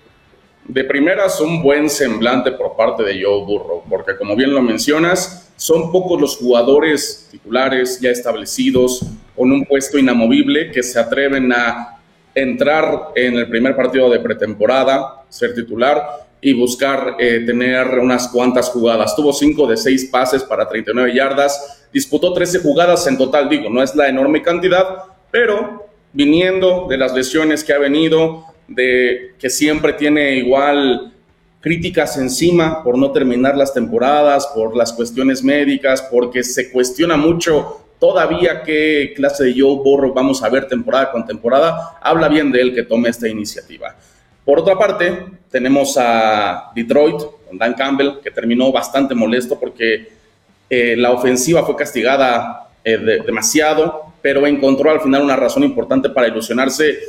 De primeras, un buen semblante por parte de Joe Burrow, porque como bien lo mencionas, son pocos los jugadores titulares ya establecidos con un puesto inamovible que se atreven a entrar en el primer partido de pretemporada, ser titular y buscar eh, tener unas cuantas jugadas. Tuvo cinco de seis pases para treinta y nueve yardas, disputó trece jugadas en total, digo, no es la enorme cantidad, pero viniendo de las lesiones que ha venido, de que siempre tiene igual críticas encima por no terminar las temporadas, por las cuestiones médicas, porque se cuestiona mucho todavía qué clase de Joe Burrow vamos a ver temporada con temporada. Habla bien de él que tome esta iniciativa. Por otra parte, tenemos a Detroit con Dan Campbell, que terminó bastante molesto porque eh, la ofensiva fue castigada eh, de, demasiado, pero encontró al final una razón importante para ilusionarse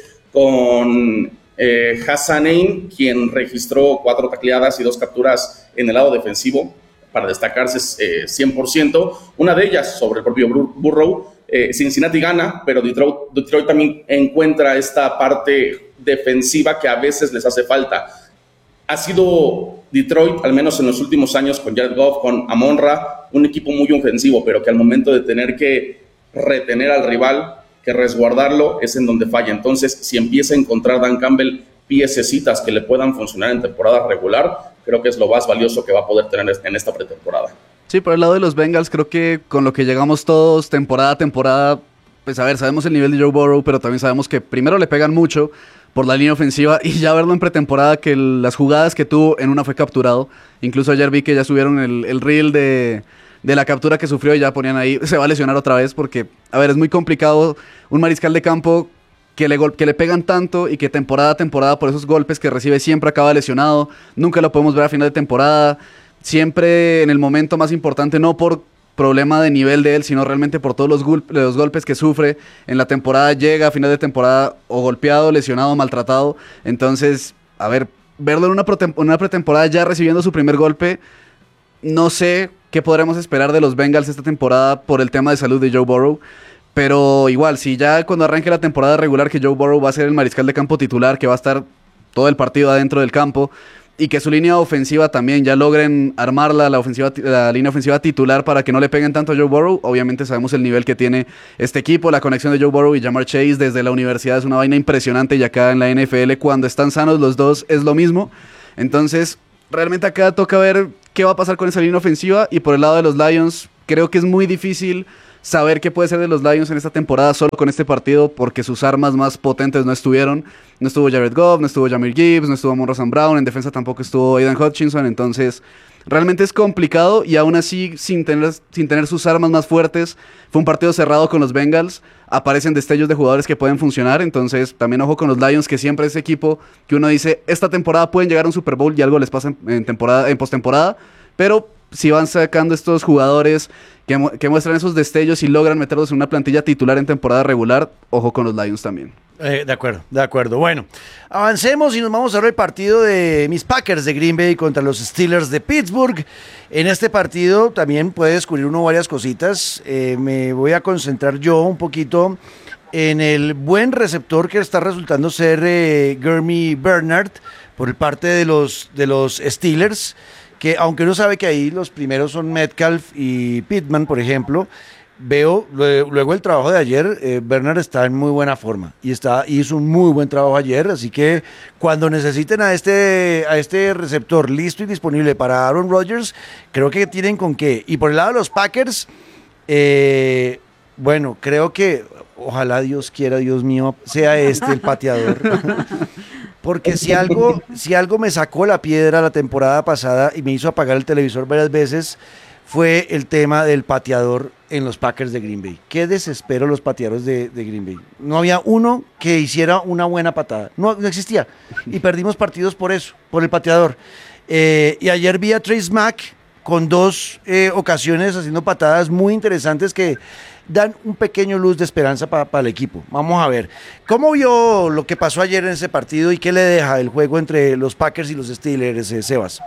con eh, Hassanein, quien registró cuatro tacleadas y dos capturas en el lado defensivo, para destacarse eh, cien por ciento. Una de ellas sobre el propio Burrow. Eh, Cincinnati gana, pero Detroit, Detroit también encuentra esta parte defensiva que a veces les hace falta. Ha sido Detroit, al menos en los últimos años, con Jared Goff, con Amon-Ra, un equipo muy ofensivo, pero que al momento de tener que retener al rival, que resguardarlo, es en donde falla. Entonces, si empieza a encontrar Dan Campbell piececitas que le puedan funcionar en temporada regular, creo que es lo más valioso que va a poder tener en esta pretemporada. Sí, por el lado de los Bengals, creo que con lo que llegamos todos temporada a temporada, pues a ver, sabemos el nivel de Joe Burrow, pero también sabemos que primero le pegan mucho por la línea ofensiva y ya verlo en pretemporada, que el, las jugadas que tuvo en una fue capturado. Incluso ayer vi que ya subieron el, el reel de, de la captura que sufrió y ya ponían ahí, se va a lesionar otra vez porque, a ver, es muy complicado un mariscal de campo que le, que le pegan tanto y que temporada a temporada por esos golpes que recibe siempre acaba lesionado. Nunca lo podemos ver a final de temporada. siempre en el momento más importante, no por problema de nivel de él, sino realmente por todos los, gol los golpes que sufre. En la temporada llega a final de temporada o golpeado, lesionado, maltratado. Entonces, a ver, verlo en una, una pretemporada ya recibiendo su primer golpe, no sé qué podremos esperar de los Bengals esta temporada por el tema de salud de Joe Burrow. Pero igual, si ya cuando arranque la temporada regular que Joe Burrow va a ser el mariscal de campo titular, que va a estar todo el partido adentro del campo, y que su línea ofensiva también ya logren armarla, la, ofensiva, la línea ofensiva titular para que no le peguen tanto a Joe Burrow. Obviamente sabemos el nivel que tiene este equipo, la conexión de Joe Burrow y Ja'Marr Chase desde la universidad es una vaina impresionante, y acá en la N F L cuando están sanos los dos es lo mismo. Entonces, realmente acá toca ver qué va a pasar con esa línea ofensiva, y por el lado de los Lions, creo que es muy difícil saber qué puede ser de los Lions en esta temporada solo con este partido, porque sus armas más potentes no estuvieron. No estuvo Jared Goff, no estuvo Jahmyr Gibbs, no estuvo Amon-Ra Saint Brown, en defensa tampoco estuvo Aidan Hutchinson. Entonces realmente es complicado, y aún así sin tener, sin tener sus armas más fuertes, fue un partido cerrado con los Bengals. Aparecen destellos de jugadores que pueden funcionar, entonces también ojo con los Lions, que siempre es equipo que uno dice, esta temporada pueden llegar a un Super Bowl y algo les pasa en, en, temporada, en postemporada, pero si van sacando estos jugadores que, mu que muestran esos destellos y logran meterlos en una plantilla titular en temporada regular, ojo con los Lions también. Eh, de acuerdo, de acuerdo. Bueno, avancemos y nos vamos a ver el partido de mis Packers de Green Bay contra los Steelers de Pittsburgh. En este partido también puede descubrir uno varias cositas. Eh, me voy a concentrar yo un poquito en el buen receptor que está resultando ser eh, Gurmy Bernard por parte de los, de los Steelers, que aunque uno sabe que ahí los primeros son Metcalf y Pittman, por ejemplo, veo luego el trabajo de ayer, eh, Bernard está en muy buena forma y está, hizo un muy buen trabajo ayer, así que cuando necesiten a este, a este receptor listo y disponible para Aaron Rodgers, creo que tienen con qué. Y por el lado de los Packers, eh, bueno, creo que ojalá Dios quiera, Dios mío, sea este el pateador. Porque si algo, si algo me sacó la piedra la temporada pasada y me hizo apagar el televisor varias veces, fue el tema del pateador en los Packers de Green Bay. Qué desespero los pateadores de, de Green Bay. No había uno que hiciera una buena patada. No, no existía. Y perdimos partidos por eso, por el pateador. Eh, y ayer vi a Trace Mack con dos eh, ocasiones haciendo patadas muy interesantes que dan un pequeño luz de esperanza para pa el equipo. Vamos a ver. ¿Cómo vio lo que pasó ayer en ese partido y qué le deja el juego entre los Packers y los Steelers, eh, Sebas?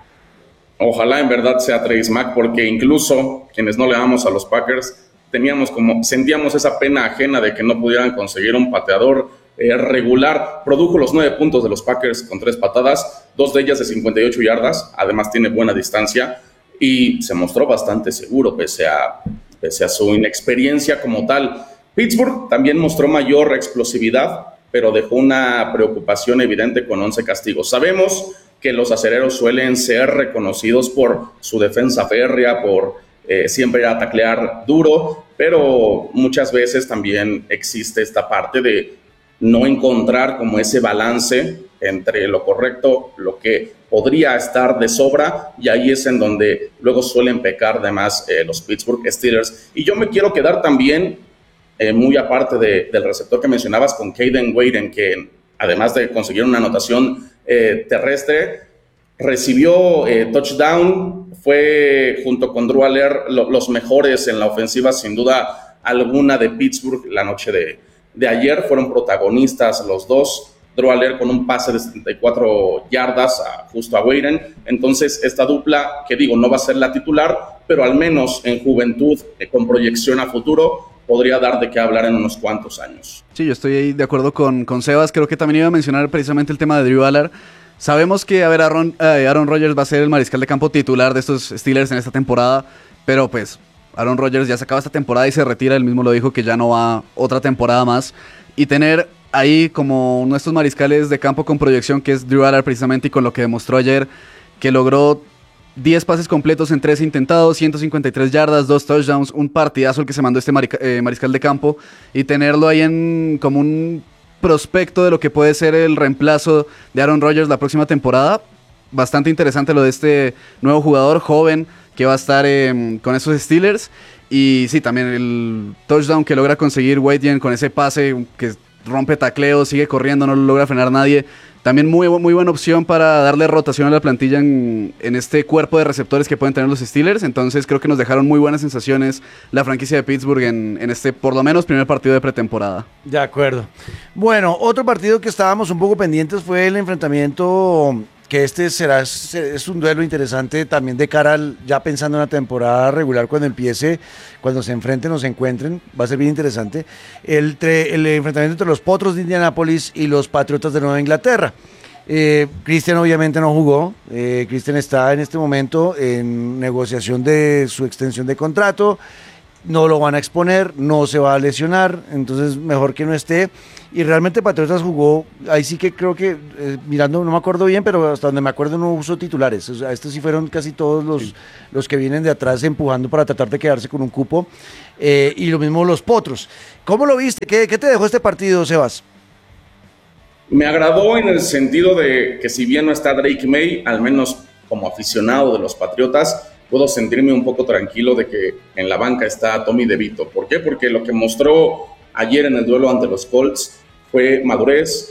Ojalá en verdad sea Trace Mack, porque incluso quienes no le damos a los Packers teníamos como, sentíamos esa pena ajena de que no pudieran conseguir un pateador eh, regular. Produjo los nueve puntos de los Packers con tres patadas, dos de ellas de cincuenta y ocho yardas, además tiene buena distancia y se mostró bastante seguro pese a, pese a su inexperiencia como tal. Pittsburgh también mostró mayor explosividad, pero dejó una preocupación evidente con once castigos. Sabemos que los acereros suelen ser reconocidos por su defensa férrea, por eh, siempre a taclear duro, pero muchas veces también existe esta parte de no encontrar como ese balance entre lo correcto, lo que podría estar de sobra, y ahí es en donde luego suelen pecar de más eh, los Pittsburgh Steelers. Y yo me quiero quedar también, eh, muy aparte de, del receptor que mencionabas, con Caden Wayden, que además de conseguir una anotación eh, terrestre, recibió eh, touchdown, fue junto con Drew Aller lo, los mejores en la ofensiva sin duda alguna de Pittsburgh la noche de, de ayer. Fueron protagonistas los dos. Drew Aller con un pase de setenta y cuatro yardas a, justo a Wayden. Entonces esta dupla, que digo, no va a ser la titular, pero al menos en juventud, eh, con proyección a futuro, podría dar de qué hablar en unos cuantos años. Sí, yo estoy ahí de acuerdo con, con Sebas. Creo que también iba a mencionar precisamente el tema de Drew Aller. Sabemos que, a ver, Aaron, eh, Aaron Rodgers va a ser el mariscal de campo titular de estos Steelers en esta temporada, pero pues Aaron Rodgers ya se acaba esta temporada y se retira. Él mismo lo dijo que ya no va otra temporada más. Y tener ahí como nuestros mariscales de campo con proyección, que es Drew Aller precisamente, y con lo que demostró ayer, que logró diez pases completos en tres intentados, ciento cincuenta y tres yardas, dos touchdowns, un partidazo el que se mandó este marica, eh, mariscal de campo, y tenerlo ahí en como un prospecto de lo que puede ser el reemplazo de Aaron Rodgers la próxima temporada. Bastante interesante lo de este nuevo jugador joven que va a estar eh, con esos Steelers. Y sí, también el touchdown que logra conseguir Wayden con ese pase que rompe tacleo, sigue corriendo, no lo logra frenar nadie. También muy, muy buena opción para darle rotación a la plantilla en, en este cuerpo de receptores que pueden tener los Steelers. Entonces creo que nos dejaron muy buenas sensaciones la franquicia de Pittsburgh en, en este, por lo menos, primer partido de pretemporada. De acuerdo. Bueno, otro partido que estábamos un poco pendientes fue el enfrentamiento, que este será es un duelo interesante también de cara al, ya pensando en la temporada regular cuando empiece, cuando se enfrenten o se encuentren, va a ser bien interesante, el, tre, el enfrentamiento entre los Potros de Indianápolis y los Patriotas de Nueva Inglaterra. Eh, Christian obviamente no jugó, eh, Christian está en este momento en negociación de su extensión de contrato, no lo van a exponer, no se va a lesionar, entonces mejor que no esté. Y realmente Patriotas jugó, ahí sí que creo que, eh, mirando, no me acuerdo bien, pero hasta donde me acuerdo no usó titulares. O sea, estos sí fueron casi todos los, sí. los que vienen de atrás empujando para tratar de quedarse con un cupo. Eh, y lo mismo los Potros. ¿Cómo lo viste? ¿Qué, qué te dejó este partido, Sebas? Me agradó en el sentido de que si bien no está Drake May, al menos como aficionado de los Patriotas, puedo sentirme un poco tranquilo de que en la banca está Tommy DeVito. ¿Por qué? Porque lo que mostró ayer en el duelo ante los Colts fue madurez,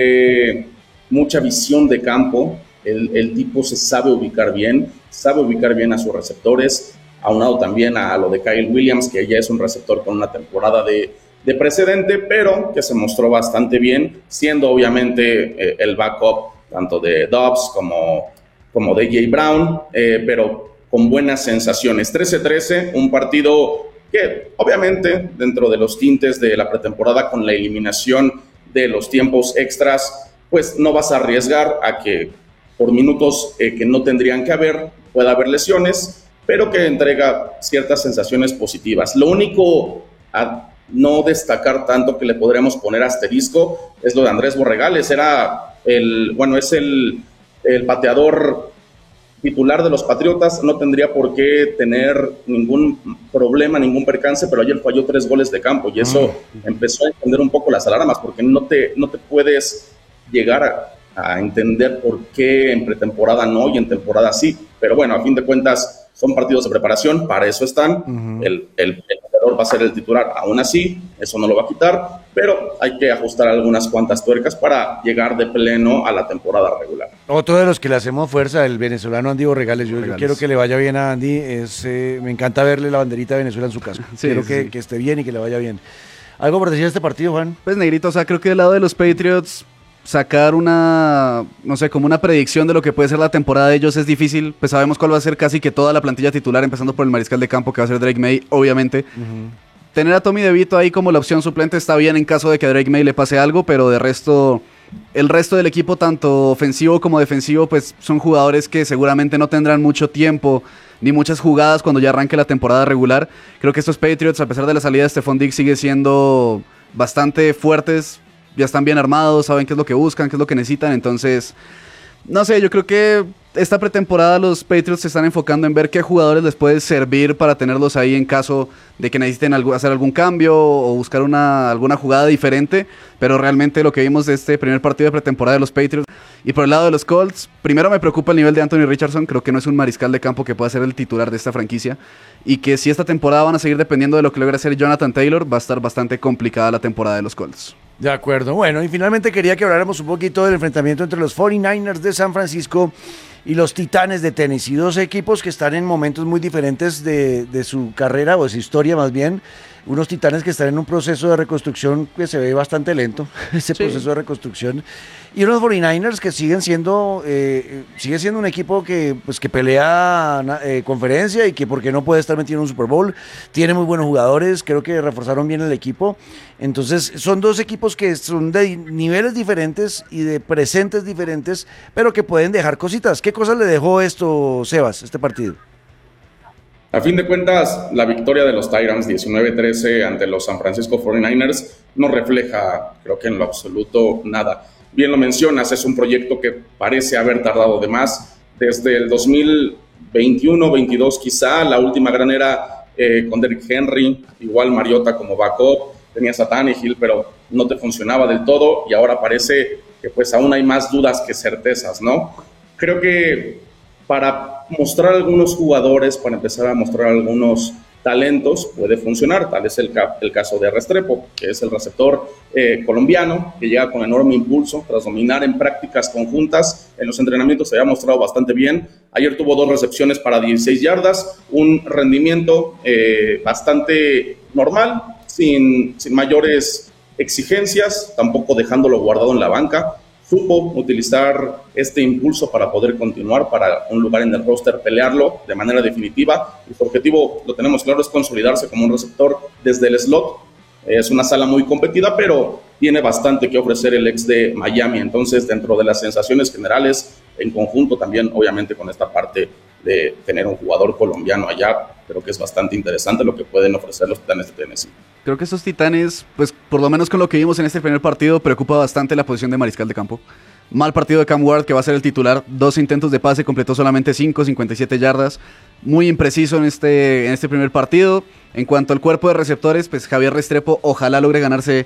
fue mucha visión de campo. El, el tipo se sabe ubicar bien, sabe ubicar bien a sus receptores, aunado también a lo de Kyle Williams, que ya es un receptor con una temporada de, de precedente, pero que se mostró bastante bien, siendo obviamente eh, el backup tanto de Dobbs como, como de A J Brown, eh, pero con buenas sensaciones. trece trece, un partido que obviamente dentro de los tintes de la pretemporada con la eliminación de los tiempos extras, pues no vas a arriesgar a que por minutos eh, que no tendrían que haber, pueda haber lesiones, pero que entrega ciertas sensaciones positivas. Lo único a no destacar tanto que le podríamos poner asterisco es lo de Andrés Borregales. Era el, bueno, es el, el pateador titular de los Patriotas, no tendría por qué tener ningún problema, ningún percance, pero ayer falló tres goles de campo y eso mm. empezó a encender un poco las alarmas, porque no te, no te puedes llegar a, a entender por qué en pretemporada no y en temporada sí, pero bueno, a fin de cuentas son partidos de preparación, para eso están, uh-huh. el, el, el pateador va a ser el titular, aún así, eso no lo va a quitar, pero hay que ajustar algunas cuantas tuercas para llegar de pleno a la temporada regular. Otro de los que le hacemos fuerza, el venezolano Andy Borregales. Yo, yo quiero que le vaya bien a Andy. Es, eh, me encanta verle la banderita de Venezuela en su casa. Sí, quiero sí, que, sí. que esté bien y que le vaya bien. ¿Algo por decir de este partido, Juan? Pues, Negrito, o sea, creo que del lado de los Patriots sacar una, no sé, como una predicción de lo que puede ser la temporada de ellos es difícil. Pues sabemos cuál va a ser casi que toda la plantilla titular, empezando por el mariscal de campo, que va a ser Drake May, obviamente. Uh-huh. Tener a Tommy DeVito ahí como la opción suplente está bien en caso de que a Drake May le pase algo, pero de resto, el resto del equipo, tanto ofensivo como defensivo, pues son jugadores que seguramente no tendrán mucho tiempo ni muchas jugadas cuando ya arranque la temporada regular. Creo que estos Patriots, a pesar de la salida de Stephon Diggs, sigue siendo bastante fuertes, ya están bien armados, saben qué es lo que buscan, qué es lo que necesitan, entonces, no sé, yo creo que esta pretemporada los Patriots se están enfocando en ver qué jugadores les puede servir para tenerlos ahí en caso de que necesiten algo, hacer algún cambio o buscar una, alguna jugada diferente, pero realmente lo que vimos de este primer partido de pretemporada de los Patriots. Y por el lado de los Colts, primero me preocupa el nivel de Anthony Richardson, creo que no es un mariscal de campo que pueda ser el titular de esta franquicia, y que si esta temporada van a seguir dependiendo de lo que logre hacer Jonathan Taylor, va a estar bastante complicada la temporada de los Colts. De acuerdo, bueno, y finalmente quería que habláramos un poquito del enfrentamiento entre los cuarenta y nueve ers de San Francisco y los Titanes de Tennessee, dos equipos que están en momentos muy diferentes de, de su carrera o de su historia más bien. Unos Titanes que están en un proceso de reconstrucción que se ve bastante lento, ese sí. proceso de reconstrucción, y unos cuarenta y nueve ers que siguen siendo eh, sigue siendo un equipo que pues que pelea eh, conferencia y que porque no puede estar metido en un Super Bowl, tiene muy buenos jugadores, creo que reforzaron bien el equipo, entonces son dos equipos que son de niveles diferentes y de presentes diferentes, pero que pueden dejar cositas. ¿Qué cosas le dejó esto, Sebas, este partido? A fin de cuentas, la victoria de los Titans diecinueve trece ante los San Francisco cuarenta y nueve ers no refleja, creo que en lo absoluto, nada. Bien lo mencionas, es un proyecto que parece haber tardado de más. Desde el dos mil veintiuno veintidós quizá, la última gran era eh, con Derrick Henry, igual Mariota como backup, tenías a Tannehill, pero no te funcionaba del todo y ahora parece que pues aún hay más dudas que certezas, ¿no? Creo que para mostrar algunos jugadores, para empezar a mostrar algunos talentos puede funcionar. Tal es el, ca el caso de Restrepo, que es el receptor eh, colombiano, que llega con enorme impulso tras dominar en prácticas conjuntas. En los entrenamientos se había mostrado bastante bien. Ayer tuvo dos recepciones para dieciséis yardas, un rendimiento eh, bastante normal, sin, sin mayores exigencias, tampoco dejándolo guardado en la banca. Supo utilizar este impulso para poder continuar, para un lugar en el roster, pelearlo de manera definitiva. Y su objetivo, lo tenemos claro, es consolidarse como un receptor desde el slot. Es una sala muy competida, pero tiene bastante que ofrecer el ex de Miami. Entonces, dentro de las sensaciones generales, en conjunto también, obviamente, con esta parte de tener un jugador colombiano allá, creo que es bastante interesante lo que pueden ofrecer los Titanes de Tennessee. Creo que estos Titanes, pues por lo menos con lo que vimos en este primer partido, preocupa bastante la posición de mariscal de campo. Mal partido de Cam Ward, que va a ser el titular, dos intentos de pase, completó solamente cinco, cincuenta y siete yardas, muy impreciso en este, en este primer partido. En cuanto al cuerpo de receptores, pues Javier Restrepo ojalá logre ganarse